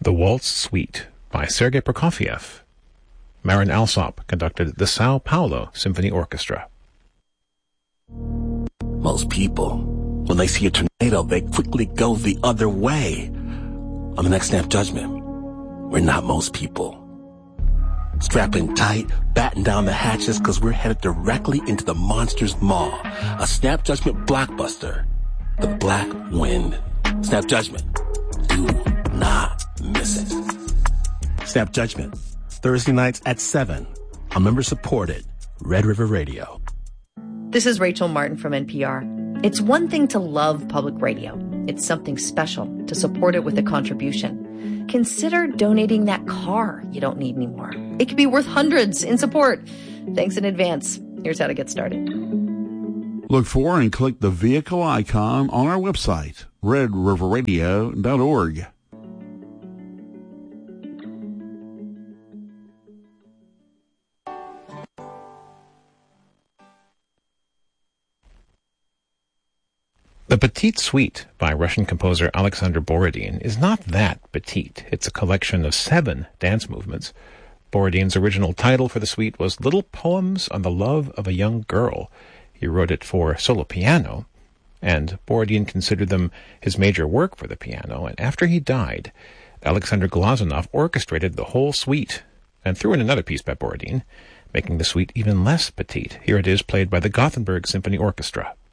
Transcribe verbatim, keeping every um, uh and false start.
The Waltz Suite by Sergei Prokofiev. Marin Alsop conducted the Sao Paulo Symphony Orchestra. Most people, when they see a tornado, they quickly go the other way. On the next Snap Judgment, we're not most people. Strap in tight, batten down the hatches, because we're headed directly into the Monsters Maw, a Snap Judgment blockbuster, The Black Wind. Snap Judgment. Do not miss it. Snap Judgment, Thursday nights at seven, on member-supported Red River Radio. This is Rachel Martin from N P R. It's one thing to love public radio. It's something special to support it with a contribution. Consider donating that car you don't need anymore. It could be worth hundreds in support. Thanks in advance. Here's how to get started. Look for and click the vehicle icon on our website, red river radio dot org. The Petite Suite by Russian composer Alexander Borodin is not that petite. It's a collection of seven dance movements. Borodin's original title for the suite was Little Poems on the Love of a Young Girl. He wrote it for solo piano, and Borodin considered them his major work for the piano, and after he died, Alexander Glazunov orchestrated the whole suite and threw in another piece by Borodin, making the suite even less petite. Here it is, played by the Gothenburg Symphony Orchestra.